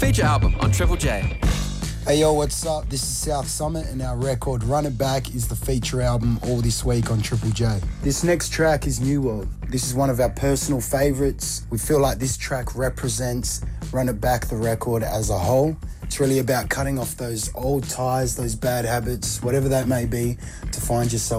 feature album on Triple J. Hey yo, what's up? This is South Summit and our record Run It Back is the feature album all this week on Triple J. This next track is New World. This is one of our personal favourites. We feel like this track represents Run It Back, the record as a whole. It's really about cutting off those old ties, those bad habits, whatever that may be, to find yourself